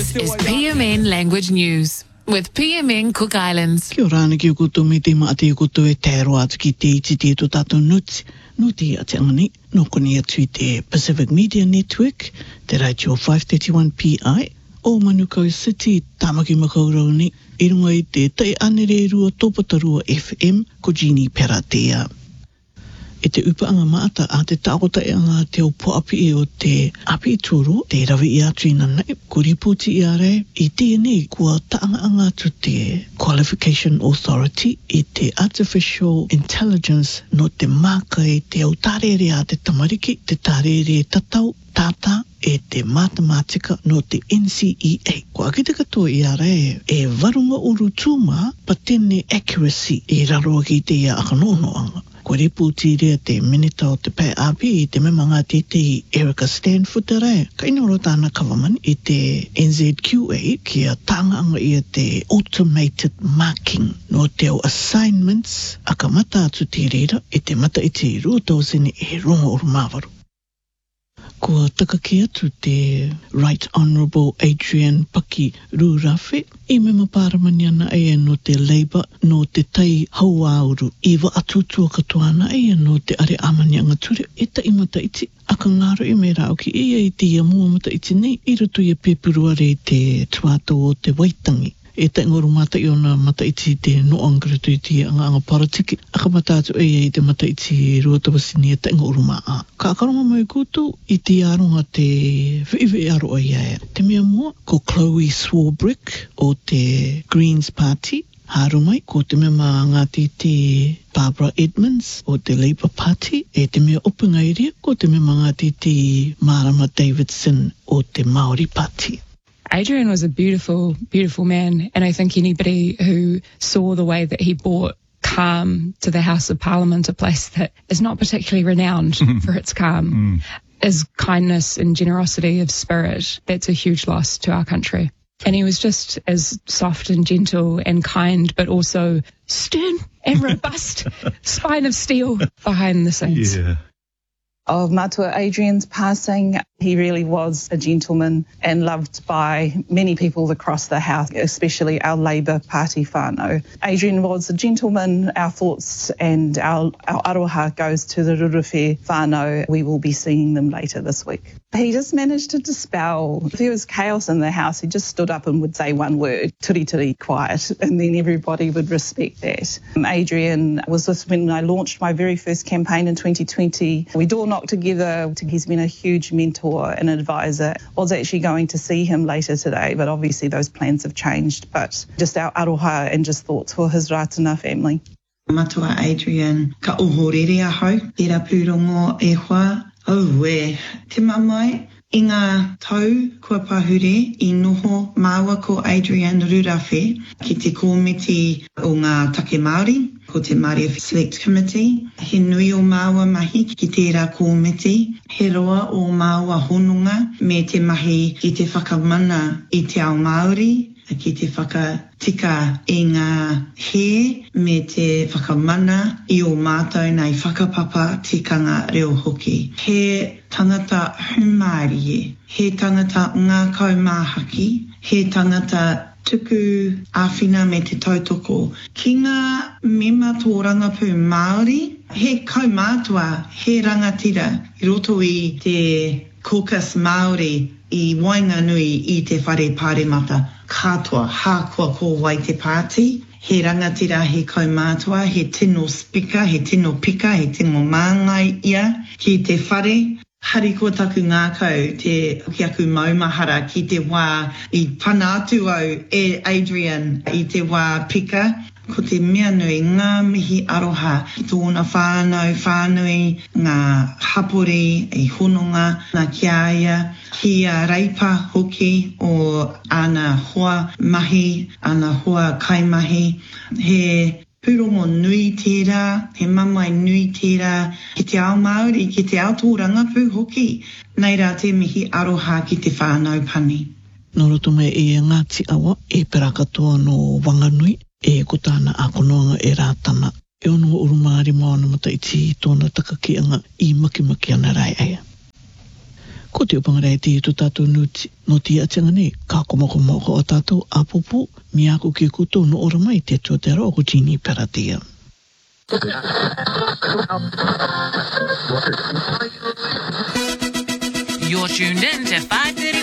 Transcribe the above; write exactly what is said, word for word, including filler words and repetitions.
This is P M N Language News with P M N Cook Islands. Kia ora ana ki o koutou me te maati o koutou e te aroa atu ki te iti te to tātou nuti. Nuti a te angani, noko ni atu i te Pacific Media Network, te Radio five thirty-one P I, o Manukau City, Tamaki Makaurau ni, i runga i te Te Anere Rua Tōpatarua F M, ko Jeannie Peratea. E te upaanga maata a te tākota e anga te o poapi e o te api tūro, te rawi i atu ina nei, ko riputi i are, i tēnei kua taanga anga atu te Qualification Authority, i te Artificial Intelligence no te maka e te au tārere a te tamariki, te tārere tatau, tata e te matematika no te N C E A. Ko akita katoa i are e, e varunga uru tūma pa tēne accuracy e raroa ki te ia akanonoanga. Ko reputi rea te minita o te pai api i te memanga te te Erica Stanford te rea. Ka inoro tāna kawamani i te N Z Q A kia tānganga i te automated marking no te o assignments a ka mata atu te reira i te mata i te ruto sini e rongo oru mawaru. Ko takaki atu te Right Honourable Adrian Paki Rurafe i me maparamani ana e no te Labour no te tai hauauru i wa atutua katoa ana e no te are amani anga ture e ta imata iti a ka ngaro i me rao ki ia i te mua mata iti nei i roto i a pepuruare i te tuato o te Waitangi. E te ngoru mata i ona mata iti te noangara tu i te anga anga paratiki. Aka mata atu e i te mata iti ruatawasini e te ngoru maa. Ka akaronga mai koutou i te aronga te whiiwi aro o ia. Te mea mua ko Chloe Swarbrick o te Greens Party. Haru mai ko te mea maa ngāti te Barbara Edmonds o te Labour Party. E te mea opunga iria ko te mea maa ngāti te Marama Davidson o te Maori Party. Adrian was a beautiful, beautiful man, and I think anybody who saw the way that he brought calm to the House of Parliament, a place that is not particularly renowned for its calm, mm. his kindness and generosity of spirit, that's a huge loss to our country. And he was just as soft and gentle and kind, but also stern and robust, spine of steel behind the scenes. Yeah. Of Matua Adrian's passing, he really was a gentleman and loved by many people across the House, especially our Labour Party whānau. Adrian was a gentleman. Our thoughts and our, our aroha goes to the Rurewhe whānau. We will be seeing them later this week. He just managed to dispel. If there was chaos in the House, he just stood up and would say one word, turi turi, quiet, and then everybody would respect that. Adrian was with when I launched my very first campaign in twenty twenty. We door knocked together. He's been a huge mentor and advisor. I was actually going to see him later today, but obviously those plans have changed. But just our aroha and just thoughts for his Ratana family. Matua Adrian, ka ohorere ahau, e ra pūrongo e hoa. Oh, e, te mamai, i ngā tau kua pahure i noho māua ko Adrian Rurafe ki te komiti o ngā take Māori, ko te Māori Select Committee. He nui o māua mahi ki tērā komiti, he roa o māua hononga me te mahi ki te whakamana i te ao Māori, ki te whakatika i ngā he me te whakamana i o mātou nei whakapapa tikanga reo hoki. He tangata humari e, he tangata ngā kaumāhaki, he tangata tuku āwhina me te tautoko. Ki ngā mema tō rangapū Māori, he kaumātua, he rangatira, i roto i te caucus Māori i Wainganui i te whare pāremata. Katoa, hākua ko wai te pāti, he rangatira, he kaumātua, he tino spika, he tino pika, he tino māngai ia, ki te whare. Hari ko taku ngā kau, te ukiaku maumahara ki te wā i pana atu au e Adrian i te wā pika. Ko te mea nui ngā mihi aroha ki tōna whānau, whānui, ngā hapori, e hononga, ngā kiaia, ki a reipa hoki o ana hoa mahi, ana hoa kaimahi. He pūrongo nui tērā, he mamai nui tērā, ki te ao Māori, ki te ao tō rangapū hoki. Nei rā te mihi aroha ki te whānau pani. Nō roto me e Ngāti Awa, e perakatoa no Wanganui, e ko tāna ākonoanga e rātana. E ono urumāri maana mata iti tōna takakianga i makimaki ana rai aia. Ko te upangarai te tu tātou nuti. No te atinga nei, ka komoko moko o tātou apupu, mi aku ki kuto no ora mai te tua te roa ko Jeannie Peratia. You're tuned in to five thirty